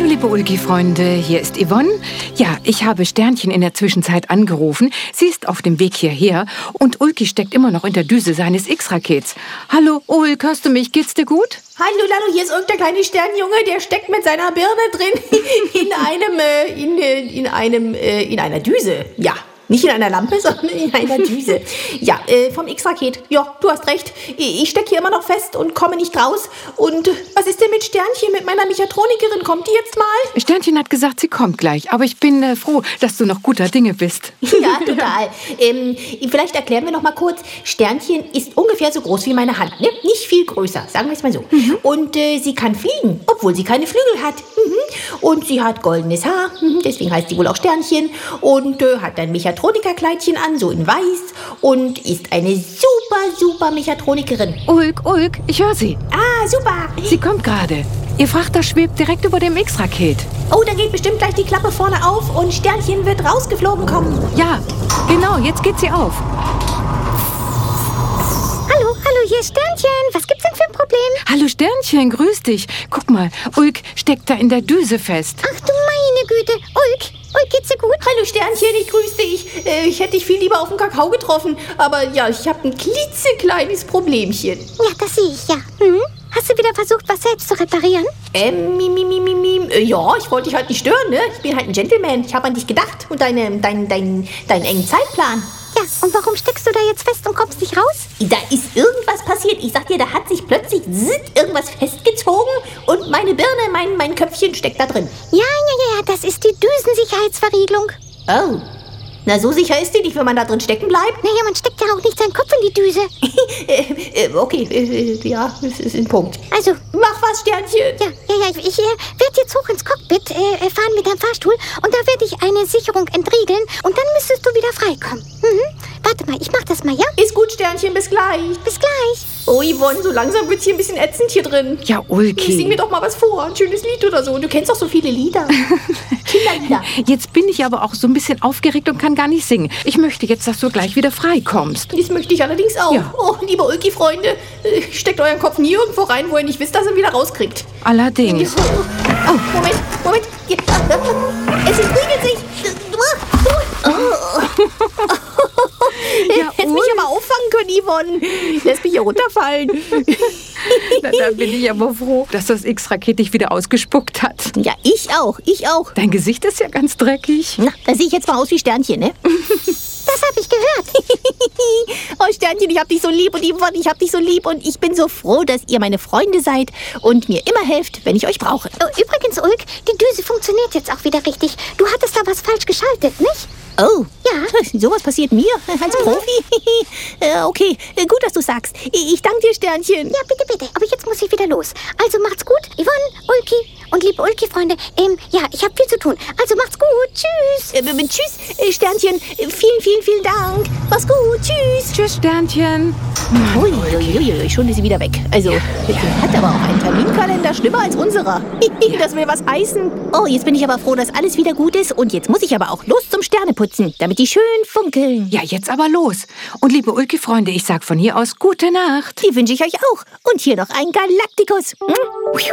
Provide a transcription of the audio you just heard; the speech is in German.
Hallo liebe Ulki-Freunde, hier ist Yvonne. Ja, ich habe Sternchen in der Zwischenzeit angerufen. Sie ist auf dem Weg hierher und Ulki steckt immer noch in der Düse seines X-Rakets. Hallo Ulk, hörst du mich? Geht's dir gut? Hallo Lalo, hier ist irgendein kleiner Sternjunge, der steckt mit seiner Birne drin in einer Düse. Ja. Nicht in einer Lampe, sondern in einer Düse. Ja, vom X-Raket. Ja, du hast recht. Ich stecke hier immer noch fest und komme nicht raus. Und was ist denn mit Sternchen, mit meiner Mechatronikerin? Kommt die jetzt mal? Sternchen hat gesagt, sie kommt gleich. Aber ich bin froh, dass du noch guter Dinge bist. Ja, total. Vielleicht erklären wir noch mal kurz. Sternchen ist ungefähr so groß wie meine Hand. Ne? Nicht viel größer, sagen wir es mal so. Mhm. Und sie kann fliegen, obwohl sie keine Flügel hat. Mhm. Und sie hat goldenes Haar. Mhm. Deswegen heißt sie wohl auch Sternchen. Und hat ein Mechatronikerkleidchen an, so in weiß, und ist eine super Mechatronikerin. Ulk, ich höre sie. Ah, super. Sie kommt gerade. Ihr Frachter schwebt direkt über dem X-Raket. Oh, da geht bestimmt gleich die Klappe vorne auf und Sternchen wird rausgeflogen kommen. Ja, genau, jetzt geht sie auf. Hallo, hier ist Sternchen. Was gibt's denn für ein Problem? Hallo Sternchen, grüß dich. Guck mal, Ulk steckt da in der Düse fest. Ach du meine Güte. Ulk, geht's dir gut? Hallo Sternchen, ich grüße dich. Ich hätte dich viel lieber auf dem Kakao getroffen. Aber ja, ich habe ein klitzekleines Problemchen. Ja, das sehe ich, ja. Hm? Hast du wieder versucht, was selbst zu reparieren? Ja, ich wollte dich halt nicht stören, ne? Ich bin halt ein Gentleman. Ich habe an dich gedacht und deinen engen Zeitplan. Ja, und warum steckst du da jetzt fest und kommst nicht raus? Da ist irgendwas passiert. Ich sag dir, da hat sich plötzlich irgendwas festgezogen und meine Birne, mein Köpfchen steckt da drin. Ja, das ist die Düsensicherheitsverriegelung. Oh, na so sicher ist die nicht, wenn man da drin stecken bleibt. Naja, man steckt ja auch nicht seinen Kopf in die Düse. Okay, ja, das ist ein Punkt. Also, mach was, Sternchen. Ja, ich werde jetzt hoch ins Cockpit fahren mit deinem Fahrstuhl und da werde ich eine Sicherung entriegeln und dann müsstest du wieder freikommen. Mhm. Warte mal, ich mach das mal, ja? Ist gut, Sternchen, bis gleich. Bis gleich. Oh, Yvonne, so langsam wird's hier ein bisschen ätzend hier drin. Ja, Ulki. Sing mir doch mal was vor, ein schönes Lied oder so. Du kennst doch so viele Lieder. Kinderlieder. Jetzt bin ich aber auch so ein bisschen aufgeregt und kann gar nicht singen. Ich möchte jetzt, dass du gleich wieder freikommst. Das möchte ich allerdings auch. Ja. Oh, liebe Ulki-Freunde, steckt euren Kopf nie irgendwo rein, wo ihr nicht wisst, dass ihr wieder rauskriegt. Allerdings. Oh, Moment. Es entriegelt sich. Ja, hättest mich aber auffangen können, Yvonne. Lässt mich hier runterfallen. Na, da bin ich aber froh, dass das X-Raket dich wieder ausgespuckt hat. Ja, ich auch. Dein Gesicht ist ja ganz dreckig. Na, da sehe ich jetzt mal aus wie Sternchen, ne? Das habe ich gehört. Oh, Sternchen, ich hab dich so lieb und Yvonne, ich hab dich so lieb und ich bin so froh, dass ihr meine Freunde seid und mir immer helft, wenn ich euch brauche. Oh, übrigens, Ulk, die Düse funktioniert jetzt auch wieder richtig. Du hattest da was falsch geschaltet, nicht? Oh, ja. Sowas passiert mir als Profi. Okay, gut, dass du sagst. Ich danke dir, Sternchen. Ja, bitte. Aber jetzt muss ich wieder los. Also macht's gut, Yvonne, Ulki und liebe Ulki-Freunde. Ja, ich habe viel zu tun. Also macht's gut. Tschüss. Tschüss, Sternchen. Vielen Dank. Mach's gut. Tschüss. Tschüss, Sternchen. Uiuiui, schon ist sie wieder weg. Also, hat aber auch einen Terminkalender schlimmer als unserer. Das will was heißen. Oh, jetzt bin ich aber froh, dass alles wieder gut ist. Und jetzt muss ich aber auch los zum Sterneputzen, damit die schön funkeln. Ja, jetzt aber los. Und liebe Ulki-Freunde, ich sag von hier aus gute Nacht. Die wünsche ich euch auch. Und hier noch ein Galaktikus.